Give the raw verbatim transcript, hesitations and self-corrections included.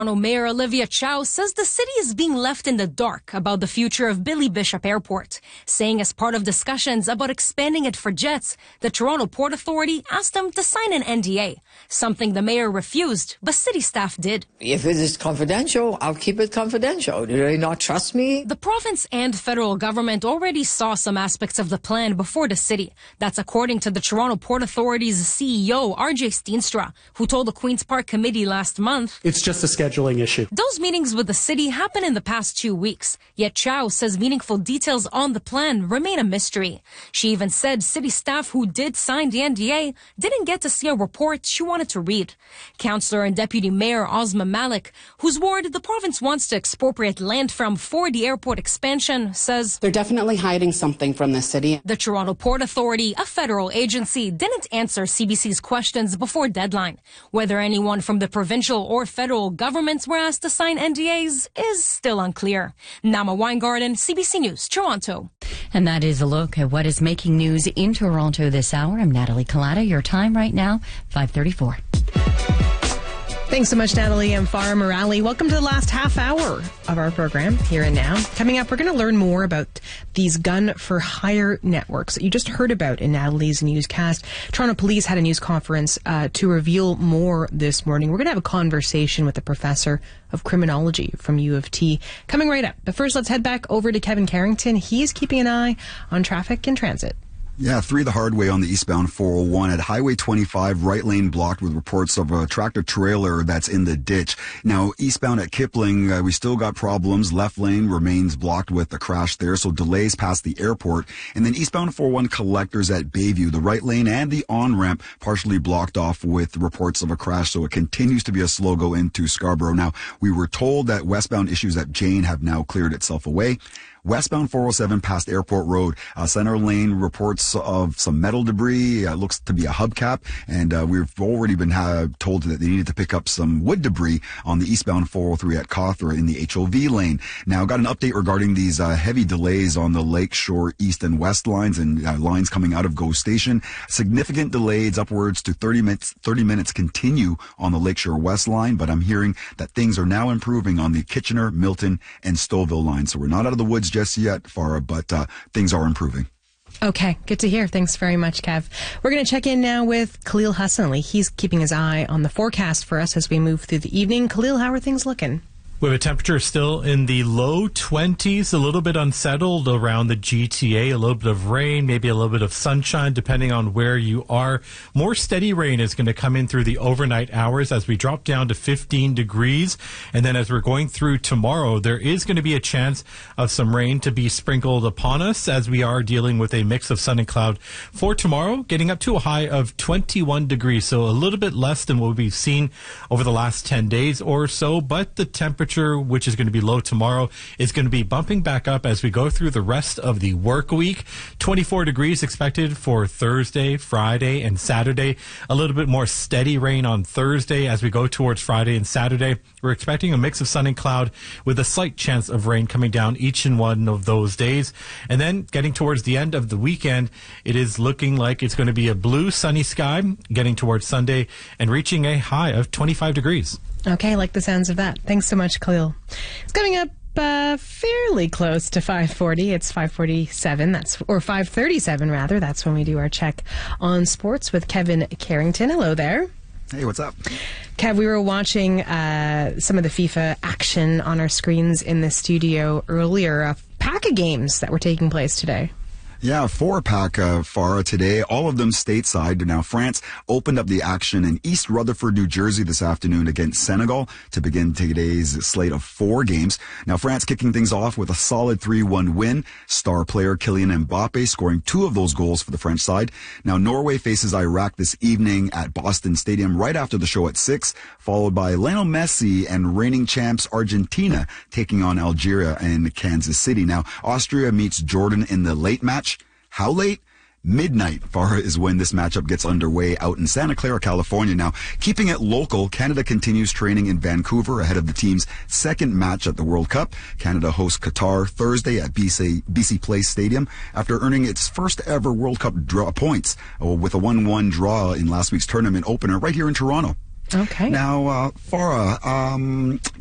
Mayor Olivia Chow says the city is being left in the dark about the future of Billy Bishop Airport, saying as part of discussions about expanding it for jets, the Toronto Port Authority asked them to sign an N D A, something the mayor refused, but city staff did. If it is confidential, I'll keep it confidential. Do they not trust me? The province and federal government already saw some aspects of the plan before the city. That's according to the Toronto Port Authority's C E O, R J Steenstra, who told the Queen's Park Committee last month. It's just a schedule. Issue. Those meetings with the city happened in the past two weeks, yet Chow says meaningful details on the plan remain a mystery. She even said city staff who did sign the N D A didn't get to see a report she wanted to read. Councillor and Deputy Mayor Ozma Malik, whose ward the province wants to expropriate land from for the airport expansion, says they're definitely hiding something from the city. The Toronto Port Authority, a federal agency, didn't answer C B C's questions before deadline. Whether anyone from the provincial or federal government Governments were asked to sign N D As is still unclear. Nama Weingarten, C B C News, Toronto. And that is a look at what is making news in Toronto this hour. I'm Natalie Collada. Your time right now, five thirty-four. Thanks so much, Natalie. I'm Farah Morali. Welcome to the last half hour of our program, Here and Now. Coming up, we're going to learn more about these gun-for-hire networks that you just heard about in Natalie's newscast. Toronto Police had a news conference uh, to reveal more this morning. We're going to have a conversation with a professor of criminology from U of T coming right up. But first, let's head back over to Kevin Carrington. He's keeping an eye on traffic and transit. Yeah, three the hard way on the eastbound four oh one at Highway twenty-five, right lane blocked with reports of a tractor trailer that's in the ditch. Now, eastbound at Kipling, uh, we still got problems. Left lane remains blocked with the crash there, so delays past the airport. And then eastbound four oh one collectors at Bayview, the right lane and the on-ramp partially blocked off with reports of a crash, so it continues to be a slow go into Scarborough. Now, we were told that westbound issues at Jane have now cleared itself away. Westbound four oh seven past Airport Road, uh, center lane reports of some metal debris. Uh, looks to be a hubcap, and uh, we've already been uh, told that they needed to pick up some wood debris on the eastbound four oh three at Cawthra in the H O V lane. Now, got an update regarding these uh, heavy delays on the Lakeshore East and West lines and uh, lines coming out of GO Station. Significant delays, upwards to thirty minutes. thirty minutes continue on the Lakeshore West line, but I'm hearing that things are now improving on the Kitchener, Milton, and Stouffville line. So we're not out of the woods just yet, Farah, but uh, things are improving. Okay, good to hear. Thanks very much, Kev. We're going to check in now with Khalil Hassanali. He's keeping his eye on the forecast for us as we move through the evening. Khalil, how are things looking? We have a temperature still in the low twenties, a little bit unsettled around the G T A, a little bit of rain, maybe a little bit of sunshine, depending on where you are. More steady rain is going to come in through the overnight hours as we drop down to fifteen degrees. And then as we're going through tomorrow, there is going to be a chance of some rain to be sprinkled upon us as we are dealing with a mix of sun and cloud for tomorrow, getting up to a high of twenty-one degrees. So a little bit less than what we've seen over the last ten days or so, but the temperature, which is going to be low tomorrow, is going to be bumping back up as we go through the rest of the work week. twenty-four degrees expected for Thursday, Friday, and Saturday. A little bit more steady rain on Thursday as we go towards Friday and Saturday. We're expecting a mix of sun and cloud with a slight chance of rain coming down each and one of those days. And then getting towards the end of the weekend, it is looking like it's going to be a blue sunny sky getting towards Sunday and reaching a high of twenty-five degrees. Okay, like the sounds of that. Thanks so much, Khalil. It's coming up uh, fairly close to five forty. It's five forty-seven, that's or five thirty-seven rather. That's when we do our check on sports with Kevin Carrington. Hello there. Hey, what's up? Kev, we were watching uh, some of the FIFA action on our screens in the studio earlier. A pack of games that were taking place today. Yeah, four-pack uh, Farah today, all of them stateside. Now, France opened up the action in East Rutherford, New Jersey this afternoon against Senegal to begin today's slate of four games. Now, France kicking things off with a solid three one win. Star player Kylian Mbappe scoring two of those goals for the French side. Now, Norway faces Iraq this evening at Boston Stadium right after the show at six, followed by Lionel Messi and reigning champs Argentina taking on Algeria and Kansas City. Now, Austria meets Jordan in the late match. How late? Midnight, Farah, is when this matchup gets underway out in Santa Clara, California. Now, keeping it local, Canada continues training in Vancouver ahead of the team's second match at the World Cup. Canada hosts Qatar Thursday at B C, B C Place Stadium after earning its first ever World Cup draw points with a one one draw in last week's tournament opener right here in Toronto. Okay. Now, uh, Farah, um,